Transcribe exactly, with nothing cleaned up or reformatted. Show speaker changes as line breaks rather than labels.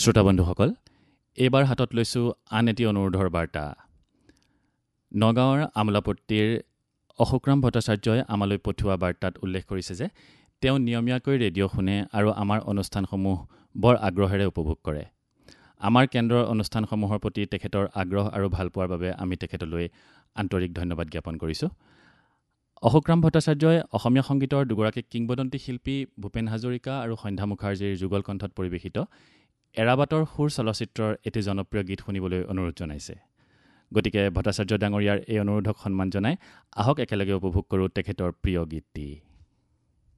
শ্ৰোতা বন্ধুসকল, এইবাৰ হাতত লৈছোঁ আন এটি অনুৰোধৰ বাৰ্তা। নগাঁৱৰ আমোলাপট্টিৰ অশোকৰাম ভট্টাচাৰ্যই আমালৈ পঠোৱা বাৰ্তাত উল্লেখ কৰিছে যে তেওঁ নিয়মীয়াকৈ ৰেডিঅ' শুনে আৰু আমাৰ অনুষ্ঠানসমূহ বৰ আগ্ৰহেৰে উপভোগ কৰে। আমাৰ কেন্দ্ৰৰ অনুষ্ঠানসমূহৰ প্ৰতি তেখেতৰ আগ্ৰহ আৰু ভালপোৱাৰ বাবে আমি তেখেতলৈ আন্তৰিক ধন্যবাদ জ্ঞাপন কৰিছোঁ। অশোকৰাম ভট্টাচাৰ্যই অসমীয়া সংগীতৰ দুগৰাকী কিংবদন্তী শিল্পী ভূপেন হাজৰিকা আৰু সন্ধ্যা মুখাৰ্জীৰ যুগল কণ্ঠত পৰিৱেশিত এৰাবাটৰ সুৰ চলচ্চিত্ৰৰ এটি জনপ্ৰিয় গীত শুনিবলৈ অনুৰোধ জনাইছে। গতিকে ভট্টাচাৰ্য ডাঙৰীয়াৰ এই অনুৰোধক সন্মান জনাই আহক একেলগে উপভোগ কৰোঁ তেখেতৰ প্ৰিয় গীতটি।